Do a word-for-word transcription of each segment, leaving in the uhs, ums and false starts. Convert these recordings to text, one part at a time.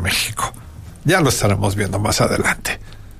México. Ya lo estaremos viendo más adelante.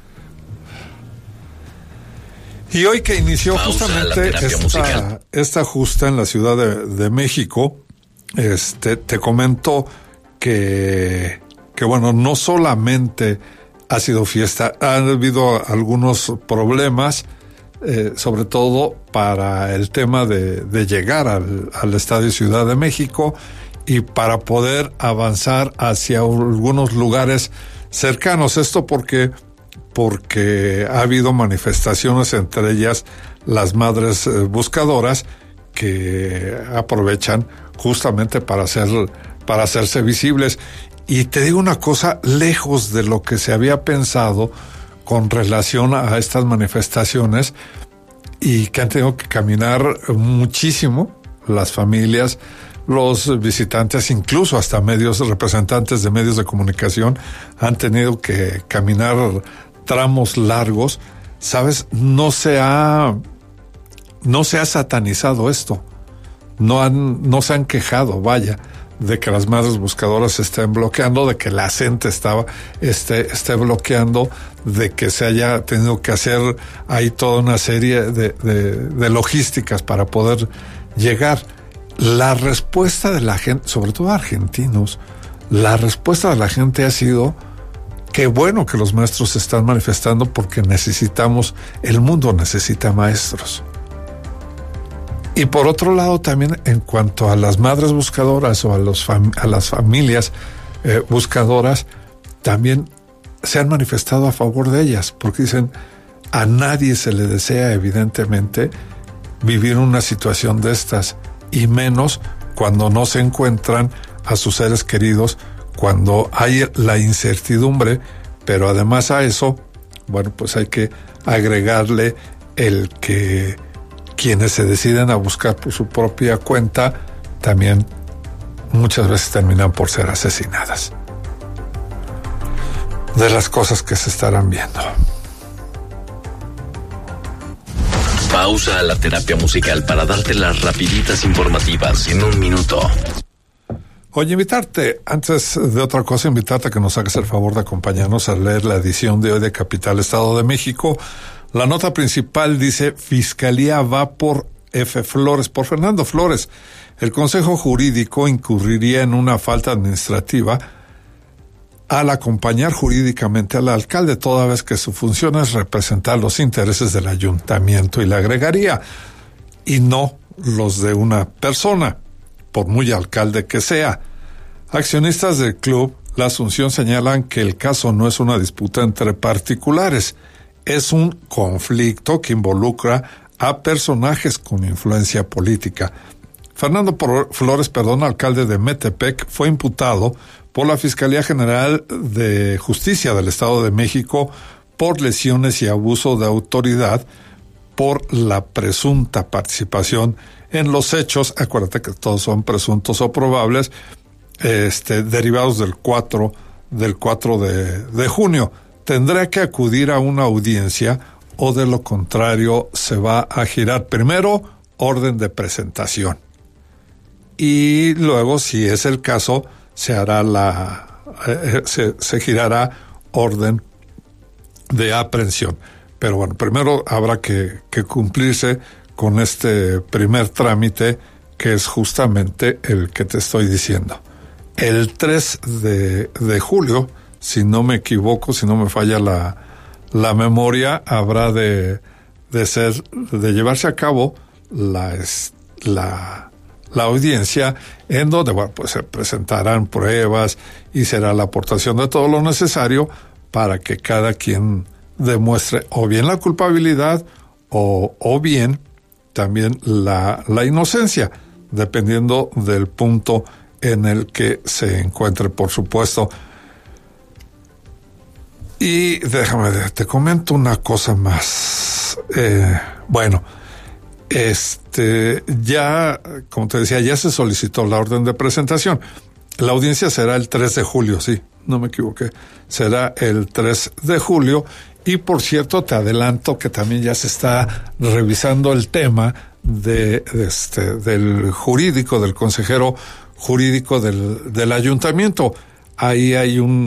Y hoy que inició Pausa justamente esta, esta justa en la Ciudad de, de México, este, te comento que, que, bueno, no solamente ha sido fiesta, han habido algunos problemas, eh, sobre todo para el tema de, de llegar al, al Estadio Ciudad de México y para poder avanzar hacia algunos lugares cercanos. Esto porque porque ha habido manifestaciones, entre ellas las madres eh, buscadoras, que aprovechan justamente para hacer, para hacerse visibles. Y te digo una cosa, lejos de lo que se había pensado con relación a estas manifestaciones, y que han tenido que caminar muchísimo las familias, los visitantes, incluso hasta medios, representantes de medios de comunicación, han tenido que caminar tramos largos. ¿Sabes? No se ha, no se ha satanizado esto. No han, no se han quejado, vaya, de que las madres buscadoras estén bloqueando, de que la gente estaba, esté, esté bloqueando, de que se haya tenido que hacer ahí toda una serie de, de, de logísticas para poder llegar. La respuesta de la gente, sobre todo argentinos, la respuesta de la gente ha sido: qué bueno que los maestros se están manifestando, porque necesitamos, el mundo necesita maestros. Y por otro lado, también en cuanto a las madres buscadoras o a, los fam- a las familias eh, buscadoras, también se han manifestado a favor de ellas, porque dicen, a nadie se le desea, evidentemente, vivir una situación de estas, y menos cuando no se encuentran a sus seres queridos, cuando hay la incertidumbre. Pero además a eso, bueno, pues hay que agregarle el que quienes se deciden a buscar por su propia cuenta también muchas veces terminan por ser asesinadas. De las cosas que se estarán viendo. Pausa a la terapia musical para darte las rapiditas informativas en un minuto. Oye, invitarte, antes de otra cosa, invitarte a que nos hagas el favor de acompañarnos a leer la edición de hoy de Capital Estado de México. La nota principal dice: Fiscalía va por F. Flores, por Fernando Flores. El Consejo Jurídico incurriría en una falta administrativa al acompañar jurídicamente al alcalde, toda vez que su función es representar los intereses del ayuntamiento, y le agregaría, y no los de una persona, por muy alcalde que sea. Accionistas del club La Asunción señalan que el caso no es una disputa entre particulares, es un conflicto que involucra a personajes con influencia política. Fernando Flores, perdón, alcalde de Metepec, fue imputado por la Fiscalía General de Justicia del Estado de México por lesiones y abuso de autoridad por la presunta participación en los hechos, acuérdate que todos son presuntos o probables, este, derivados del cuatro de, de junio. Tendrá que acudir a una audiencia, o de lo contrario se va a girar primero orden de presentación, y luego, si es el caso, se hará la eh, se, se girará orden de aprehensión. Pero bueno, primero habrá que, que cumplirse con este primer trámite, que es justamente el que te estoy diciendo. El tres de julio, si no me equivoco, si no me falla la, la memoria, habrá de, de ser, de llevarse a cabo la, la, la audiencia, en donde, bueno, pues se presentarán pruebas y será la aportación de todo lo necesario para que cada quien demuestre o bien la culpabilidad o, o bien también la, la inocencia, dependiendo del punto en el que se encuentre, por supuesto. Y déjame, te comento una cosa más. Eh, bueno, este, ya, como te decía, ya se solicitó la orden de presentación. La audiencia será el tres de julio, sí, no me equivoqué. Será el tres de julio. Y por cierto, te adelanto que también ya se está revisando el tema de, este, del jurídico, del consejero jurídico del, del ayuntamiento. Ahí hay un